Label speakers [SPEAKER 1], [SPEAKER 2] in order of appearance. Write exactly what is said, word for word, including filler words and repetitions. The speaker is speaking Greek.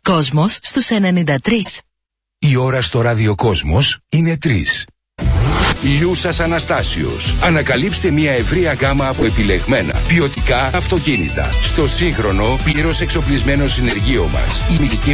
[SPEAKER 1] Κόσμος στους ενενήντα τρία.
[SPEAKER 2] Η ώρα στο ραδιοκόσμος είναι τρεις. Λιούσας Αναστάσιος. Ανακαλύψτε μια ευρεία γκάμα από επιλεγμένα ποιοτικά αυτοκίνητα στο σύγχρονο πλήρως εξοπλισμένο συνεργείο μας. Η